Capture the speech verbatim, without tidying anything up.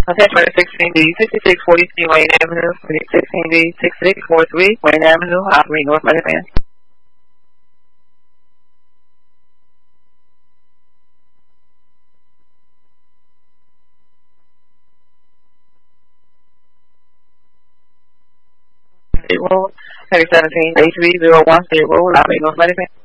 Attachment sixteen D, sixty-six forty-three Wayne Avenue, sixteen D, sixty-six forty-three Wayne Avenue, Opry, North Middlesex. State Road, heavy seventeen, H V zero one State Road, Opry, North Middlesex.